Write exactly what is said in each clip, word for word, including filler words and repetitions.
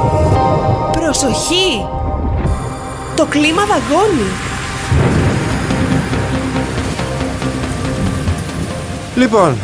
Προσοχή! Το κλίμα δαγκώνει! Λοιπόν,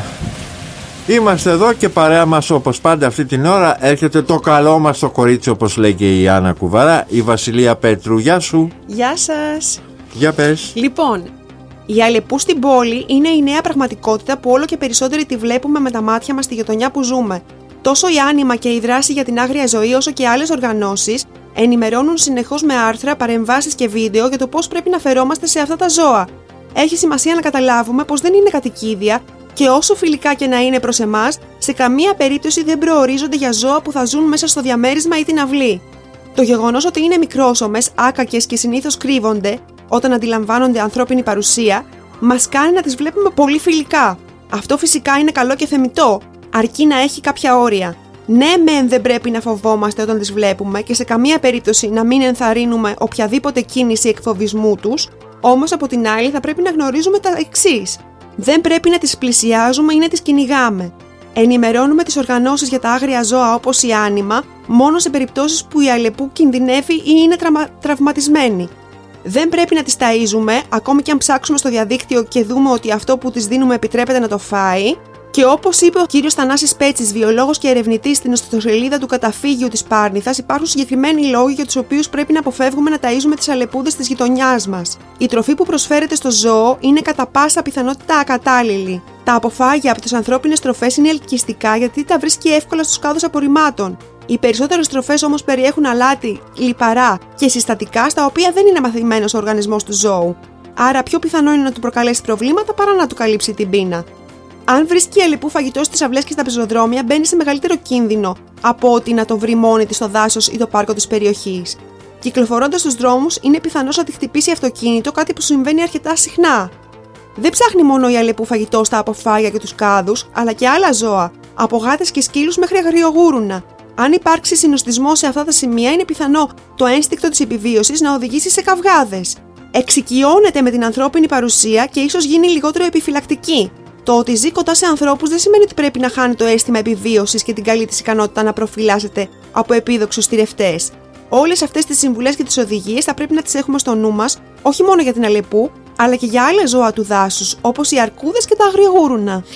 είμαστε εδώ και παρέα μας όπως πάντα αυτή την ώρα έρχεται το καλό μας το κορίτσι, όπως λέει και η Άννα Κουβαρά, η Βασιλεία Πέτρου. Γεια σου. Γεια σας. Για πες. Λοιπόν, η Αλεπού στην πόλη είναι η νέα πραγματικότητα που όλο και περισσότεροι τη βλέπουμε με τα μάτια μας στη γειτονιά που ζούμε. Τόσο η Άνιμα και η δράση για την άγρια ζωή, όσο και άλλες οργανώσεις ενημερώνουν συνεχώς με άρθρα, παρεμβάσεις και βίντεο για το πώς πρέπει να φερόμαστε σε αυτά τα ζώα. Έχει σημασία να καταλάβουμε πως δεν είναι κατοικίδια και όσο φιλικά και να είναι προς εμάς, σε καμία περίπτωση δεν προορίζονται για ζώα που θα ζουν μέσα στο διαμέρισμα ή την αυλή. Το γεγονός ότι είναι μικρόσωμες, άκακες και συνήθως κρύβονται όταν αντιλαμβάνονται ανθρώπινη παρουσία, μας κάνει να τις βλέπουμε πολύ φιλικά. Αυτό φυσικά είναι καλό και θεμιτό, αρκεί να έχει κάποια όρια. Ναι, μεν δεν πρέπει να φοβόμαστε όταν τις βλέπουμε και σε καμία περίπτωση να μην ενθαρρύνουμε οποιαδήποτε κίνηση εκφοβισμού τους, όμως από την άλλη θα πρέπει να γνωρίζουμε τα εξής. Δεν πρέπει να τις πλησιάζουμε ή να τις κυνηγάμε. Ενημερώνουμε τις οργανώσεις για τα άγρια ζώα όπως η Άνιμα μόνο σε περιπτώσεις που η Αλεπού κινδυνεύει ή είναι τραυμα... τραυματισμένη. Δεν πρέπει να τις ταΐζουμε, ακόμη και αν ψάξουμε στο διαδίκτυο και δούμε ότι αυτό που της δίνουμε επιτρέπεται να το φάει. Και όπως είπε ο κύριος Θανάσης Πέτσης, βιολόγος και ερευνητής στην ιστοσελίδα του Καταφύγιου της Πάρνηθας, υπάρχουν συγκεκριμένοι λόγοι για τους οποίους πρέπει να αποφεύγουμε να ταΐζουμε τις αλεπούδες της γειτονιάς μας. Η τροφή που προσφέρεται στο ζώο είναι κατά πάσα πιθανότητα ακατάλληλη. Τα αποφάγια από τις ανθρώπινες τροφές είναι ελκυστικά γιατί τα βρίσκει εύκολα στους κάδους απορριμμάτων. Οι περισσότερες τροφές όμως περιέχουν αλάτι, λιπαρά και συστατικά στα οποία δεν είναι μαθημένος ο οργανισμός του ζώου. Άρα, πιο πιθανό είναι να του προκαλέσει προβλήματα παρά να του καλύψει την πείνα. Αν βρίσκει η Αλεπού φαγητό στις αυλές και στα πεζοδρόμια, μπαίνει σε μεγαλύτερο κίνδυνο από ότι να το βρει μόνη της στο δάσος ή το πάρκο της περιοχής. Κυκλοφορώντας στους δρόμους, είναι πιθανός να τη χτυπήσει αυτοκίνητο, κάτι που συμβαίνει αρκετά συχνά. Δεν ψάχνει μόνο η Αλεπού φαγητό στα αποφάγια και τους κάδους, αλλά και άλλα ζώα, από γάτες και σκύλους μέχρι αγριογούρουνα. Αν υπάρξει συνοστισμός σε αυτά τα σημεία, είναι πιθανό το ένστικτο της επιβίωσης να οδηγήσει σε καυγάδες. Εξοικειώνεται με την ανθρώπινη παρουσία και ίσως γίνει λιγότερο επιφυλακτική. Το ότι ζει κοντά σε ανθρώπους δεν σημαίνει ότι πρέπει να χάνει το αίσθημα επιβίωσης και την καλή της ικανότητα να προφυλάσσεται από επίδοξους τυρευτές. Όλες αυτές τις συμβουλές και τις οδηγίες θα πρέπει να τις έχουμε στο νου μας, όχι μόνο για την Αλεπού, αλλά και για άλλα ζώα του δάσους, όπως οι αρκούδες και τα αγριογούρουνα.